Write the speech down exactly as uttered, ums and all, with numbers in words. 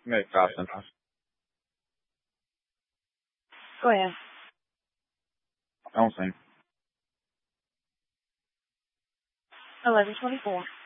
Make Austin. Go ahead. Don't sing. Eleven twenty-four.